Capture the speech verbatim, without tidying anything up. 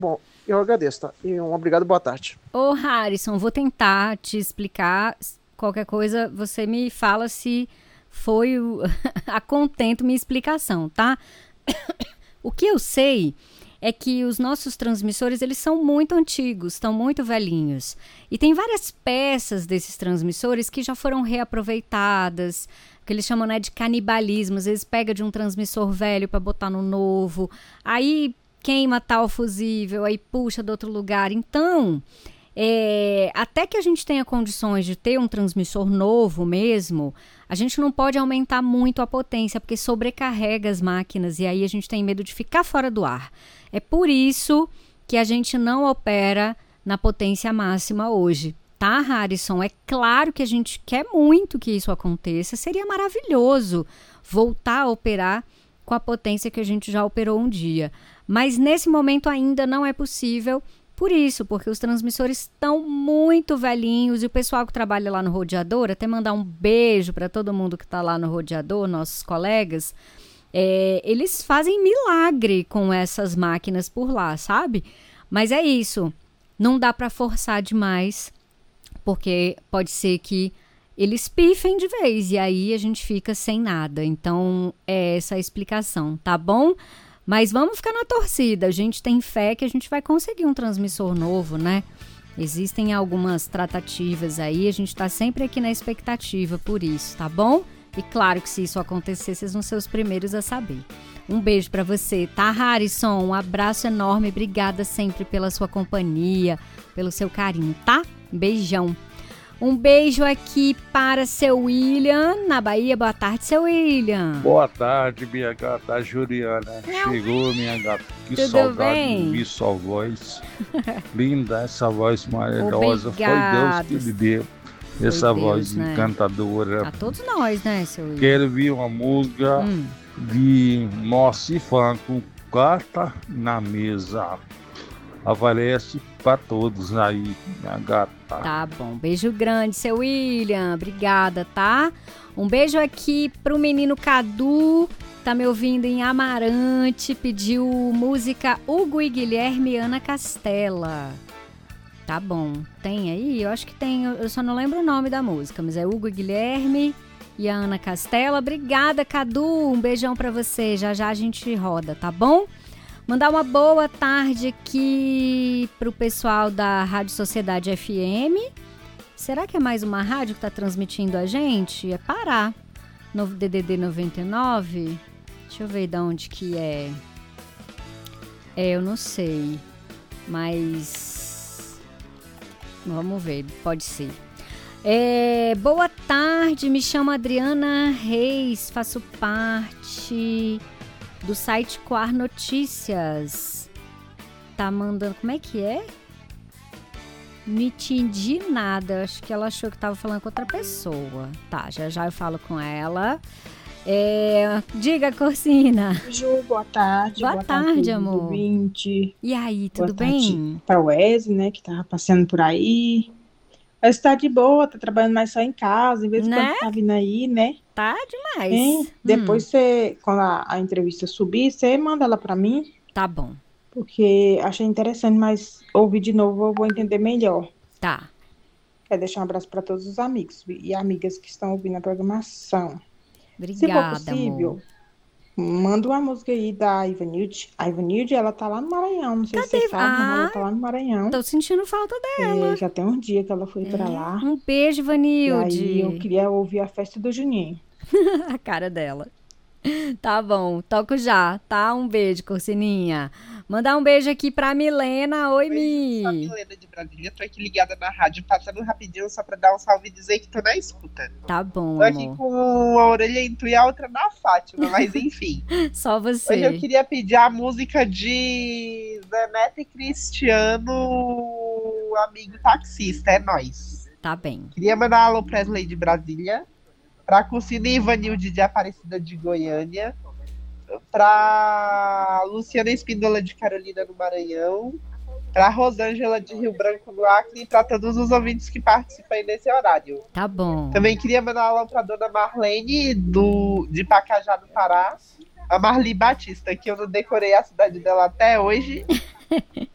Bom, eu agradeço, tá? E um obrigado, boa tarde. Ô, Harrison, vou tentar te explicar. Qualquer coisa, você me fala se foi o... a contento minha explicação, tá? O que eu sei é que os nossos transmissores, eles são muito antigos, estão muito velhinhos. E tem várias peças desses transmissores que já foram reaproveitadas, que eles chamam, né, de canibalismo. Às vezes pega de um transmissor velho para botar no novo, aí queima tal fusível, aí puxa de outro lugar. Então, é, até que a gente tenha condições de ter um transmissor novo mesmo, a gente não pode aumentar muito a potência, porque sobrecarrega as máquinas e aí a gente tem medo de ficar fora do ar. É por isso que a gente não opera na potência máxima hoje, tá, Harrison? É claro que a gente quer muito que isso aconteça, seria maravilhoso voltar a operar com a potência que a gente já operou um dia. Mas nesse momento ainda não é possível, por isso, porque os transmissores estão muito velhinhos e o pessoal que trabalha lá no rodeador, até mandar um beijo para todo mundo que está lá no rodeador, nossos colegas, é, eles fazem milagre com essas máquinas por lá, sabe? Mas é isso, não dá para forçar demais, porque pode ser que eles pifem de vez e aí a gente fica sem nada. Então, é essa a explicação, tá bom? Mas vamos ficar na torcida, a gente tem fé que a gente vai conseguir um transmissor novo, né? Existem algumas tratativas aí, a gente está sempre aqui na expectativa por isso, tá bom? E claro que se isso acontecer, vocês vão ser os primeiros a saber. Um beijo pra você, tá, Harrison? Um abraço enorme, obrigada sempre pela sua companhia, pelo seu carinho, tá? Um beijão. Um beijo aqui para seu William, na Bahia. Boa tarde, seu William. Boa tarde, minha gata Juliana. Chegou, minha gata. Que Tudo saudade bem? de ouvir sua voz. Linda, essa voz maravilhosa. Obrigada. Foi Deus que lhe deu. Essa Deus, voz né? encantadora. A todos nós, né, seu William? Quero ouvir uma música Hum. de Moacir Franco, Carta na Mesa. Aparece para todos aí, minha gata. Tá bom, beijo grande, seu William, obrigada, tá? Um beijo aqui pro menino Cadu, tá me ouvindo em Amarante, pediu música Hugo e Guilherme e Ana Castela. Tá bom, tem aí? Eu acho que tem, eu só não lembro o nome da música, mas é Hugo e Guilherme e a Ana Castela. Obrigada, Cadu, um beijão pra você, já já a gente roda, tá bom? Mandar uma boa tarde aqui pro pessoal da Rádio Sociedade F M. Será que é mais uma rádio que está transmitindo a gente? É Pará, no D D D noventa e nove. Deixa eu ver de onde que é. É, eu não sei, mas vamos ver, pode ser. É, boa tarde, me chamo Adriana Reis, faço parte do site Coar Notícias. Tá mandando... Como é que é? Não entendi nada. Acho que ela achou que tava falando com outra pessoa. Tá, já já eu falo com ela. É, diga, Corsina. Ju, boa tarde. Boa, boa tarde, tarde amor. ouvinte. E aí, tudo boa bem? Para o Wesley, né, que tava passeando por aí. Mas tá de boa, tá trabalhando mais só em casa, em vez de né? quando tá vindo aí, né? Tá demais. Hein? Depois você, hum. quando a, a entrevista subir, você manda ela pra mim. Tá bom. Porque achei interessante, mas ouvir de novo eu vou entender melhor. Tá. Quero deixar um abraço para todos os amigos e amigas que estão ouvindo a programação. Obrigada, Se for possível, amor. manda uma música aí da Ivanilde. A Ivanilde, ela tá lá no Maranhão, não sei Cadê? se você sabe, ah, mas ela tá lá no Maranhão. Tô sentindo falta dela. É, já tem um dia que ela foi é. pra lá. Um beijo, Vanilde. E aí eu queria ouvir a festa do Juninho. A cara dela. Tá bom, toco já, tá? Um beijo, Corsininha. Mandar um beijo aqui pra Milena. Oi, Oi, Mi. sou a Milena de Brasília, tô aqui ligada na rádio, passando rapidinho só pra dar um salve e dizer que tô na escuta. Tá bom, tô amor. aqui com a orelha em tu e a outra na Fátima, mas enfim. Só você. Hoje eu queria pedir a música de Zaneta e Cristiano, amigo taxista, é nóis. Tá bem. Queria mandar alô pra Presley de Brasília, pra Cucina e Ivanilde de Aparecida de Goiânia, pra Luciana Espíndola de Carolina no Maranhão, pra Rosângela de Rio Branco no Acre e pra todos os ouvintes que participam aí nesse horário. Tá bom. Também queria mandar alô pra dona Marlene do, de Pacajá do Pará, a Marli Batista, que eu não decorei a cidade dela até hoje.